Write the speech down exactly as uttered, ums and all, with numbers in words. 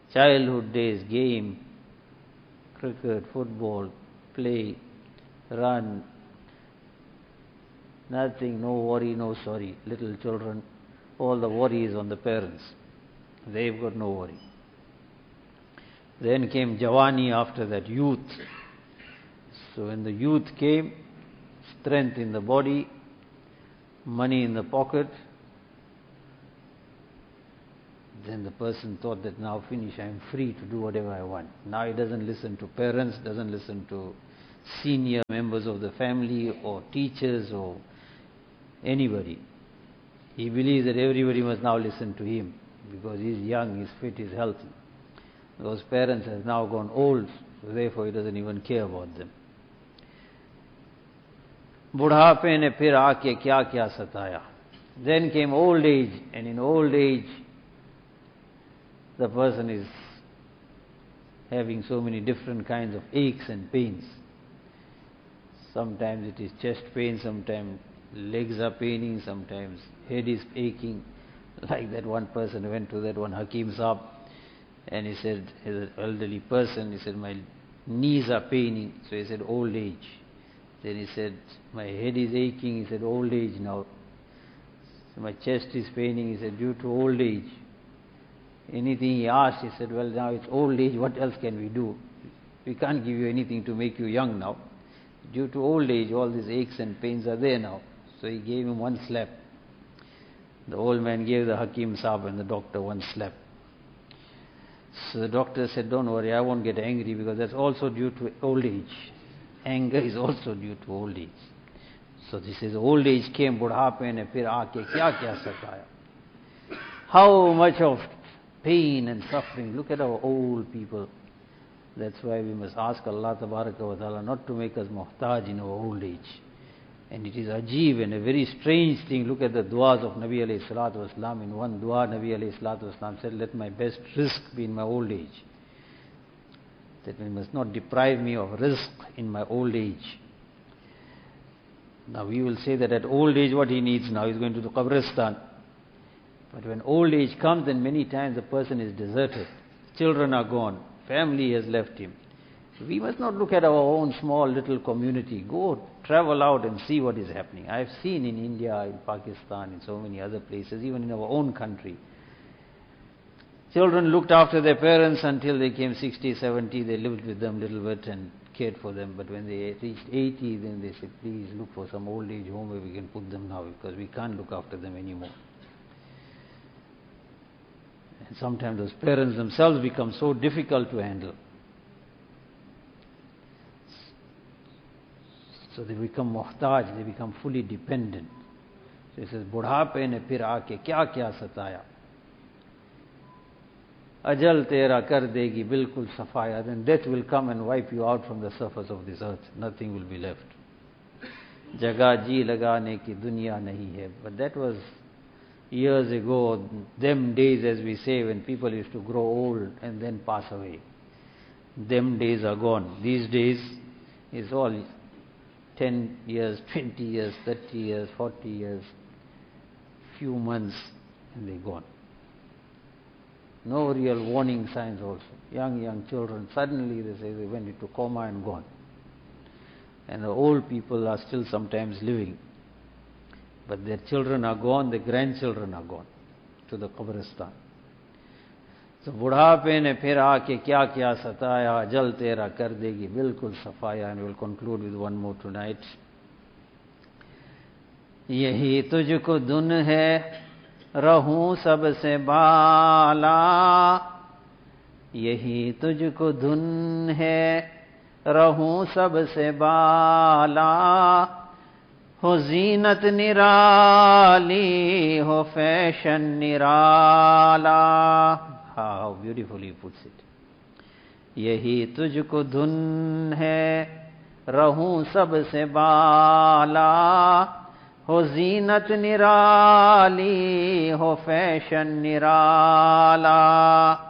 Childhood days, game, cricket, football, play, run, nothing, no worry, no sorry. Little children, all the worry is on the parents. They've got no worry. Then came Jawani, after that, youth. So when the youth came, strength in the body, money in the pocket, then the person thought that now finish, I am free to do whatever I want. Now he doesn't listen to parents, doesn't listen to senior members of the family or teachers or anybody. He believes that everybody must now listen to him because he's young, he's fit, he's healthy. Those parents have now gone old, so therefore he doesn't even care about them. बुढ़ापे ने फिर आके क्या क्या सताया. Then came old age, and in old age the person is having so many different kinds of aches and pains. Sometimes it is chest pain, sometimes legs are paining, sometimes head is aching. Like that one person went to that one Hakim Saab, and he said, as an elderly person, he said, my knees are paining. So he said, old age. Then he said, my head is aching. He said, old age now. So my chest is paining. He said, due to old age. Anything he asked, he said, well, now it's old age, what else can we do? We can't give you anything to make you young now. Due to old age, all these aches and pains are there now. So he gave him one slap. The old man gave the Hakim Saab and the doctor one slap. So the doctor said, don't worry, I won't get angry because that's also due to old age. Anger is also due to old age. So this is old age came, budhape ne phir aake kya kya sataya. How much of pain and suffering. Look at our old people. That's why we must ask Allah Tabaraka wa Ta'ala not to make us muhtaj in our old age. And it is ajeeb and a very strange thing. Look at the du'as of Nabi alayhi salatu wasalam. In one dua, Nabi alayhi salatu wasalam said, let my best rizq be in my old age. That we must not deprive me of rizq in my old age. Now we will say that at old age what he needs now, he's going to the Qabristan. But when old age comes, then many times the person is deserted. Children are gone. Family has left him. We must not look at our own small little community. Go travel out and see what is happening. I have seen in India, in Pakistan, in so many other places, even in our own country. Children looked after their parents until they came sixty, seventy. They lived with them a little bit and cared for them. But when they reached eighty, then they said, please look for some old age home where we can put them now because we can't look after them anymore. And sometimes those parents themselves become so difficult to handle. So they become muhtaj, they become fully dependent. So he says, budhape ne phir aake kya kya sataya. Ajal tera kar degi bilkul safaya. Then death will come and wipe you out from the surface of this earth. Nothing will be left. Jaga ji lagane ki dunya nahi hai. But that was years ago, them days, as we say, when people used to grow old and then pass away. Them days are gone. These days is all ten years, twenty years, thirty years, forty years, few months, and they're gone. No real warning signs also. Young, young children, suddenly they say they went into coma and gone. And the old people are still sometimes living. But their children are gone, their grandchildren are gone to the Qabristan. So, budhape ne phir aake kya kya sataya, ajal tera kar degi bilkul safaya. And we will conclude with one more tonight. Yahi tujhko dun hai, रहूं सबसे बाला. यही तुझको धुन है, रहूं सबसे बाला. हो जीनत निराली, हो fashion Nirala. How beautifully he puts it. यही तुझको धुन है, रहूं सबसे बाला. हो जीनत निराली, हो फैशन निराला.